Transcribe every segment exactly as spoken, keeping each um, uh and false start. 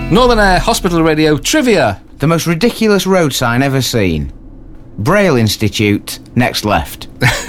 Northern Air Hospital Radio Trivia. The most ridiculous road sign ever seen. Braille Institute, next left.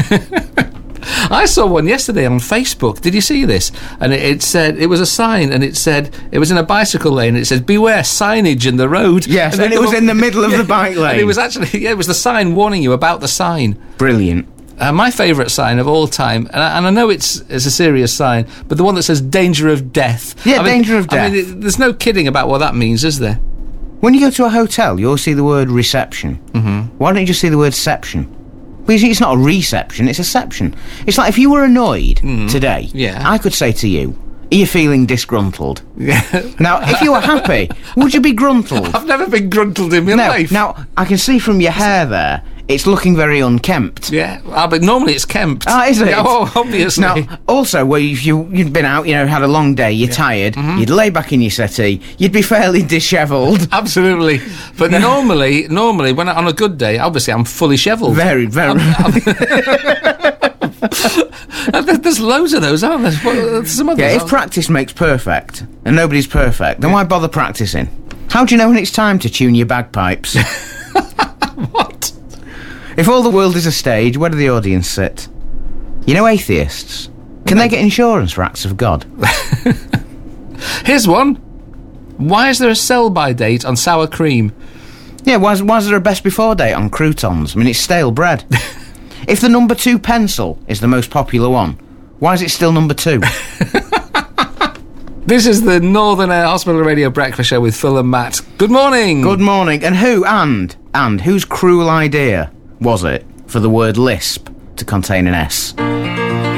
I saw one yesterday on Facebook. Did you see this? And it, it said, it was a sign, and it said, it was in a bicycle lane, and it said, beware signage in the road. Yes, and, and it was in the middle of yeah, the bike lane. And it was actually, yeah, it was the sign warning you about the sign. Brilliant. Uh, my favourite sign of all time, and I, and I know it's it's a serious sign, but the one that says danger of death. Yeah, I mean, danger of death. I mean, there's no kidding about what that means, is there? When you go to a hotel, you'll see the word reception. Mm-hmm. Why don't you just see the word ception? Because it's not a reception, it's a ception. It's like if you were annoyed mm. today, yeah. I could say to you, are you feeling disgruntled? Yeah. Now, if you were happy, would you be gruntled? I've never been gruntled in my no, life. Now, I can see from your hair there, it's looking very unkempt. Yeah, uh, but normally it's kempt. Ah, is it? Yeah, oh, obviously. Now, also, where you've, you, you'd been out, you know, had a long day, you're yeah. tired, mm-hmm. you'd lay back in your settee, you'd be fairly dishevelled. Absolutely. But normally, normally, when I, on a good day, obviously I'm fully shevelled. Very, very. I'm, I'm There's loads of those, aren't there? What, some others, yeah, if practice makes perfect, and nobody's perfect, then why bother practising? How do you know when it's time to tune your bagpipes? What? If all the world is a stage, where do the audience sit? You know atheists? Can they get insurance for acts of God? Here's one. Why is there a sell-by date on sour cream? Yeah, why is, why is there a best before date on croutons? I mean, it's stale bread. If the number two pencil is the most popular one, why is it still number two? This is the Northern Air Hospital Radio Breakfast Show with Phil and Matt. Good morning. Good morning. And who, and, and, whose cruel idea was it for the word lisp to contain an S?